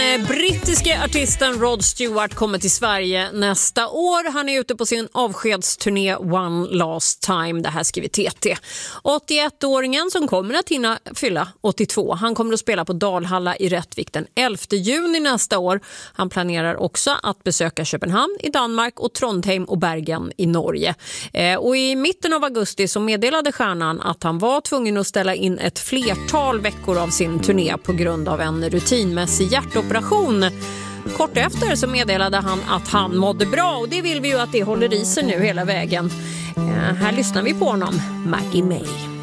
brittiske artisten Rod Stewart kommer till Sverige nästa år. Han är ute på sin avskedsturné One Last Time. Det här skriver TT. 81-åringen som kommer att hinna fylla 82. Han kommer att spela på Dalhalla i Rättvik den 11 juni nästa år. Han planerar också att besöka Köpenhamn i Danmark och Trondheim och Bergen i Norge. Och i mitten av augusti så meddelade stjärnan att han var tvungen att ställa in ett flertal veckor av sin turné på grund av en rutinmässig hjärtoperation. Kort efter så meddelade han att han mådde bra, och det vill vi ju att det håller i sig nu hela vägen. Här lyssnar vi på honom, Maggie May.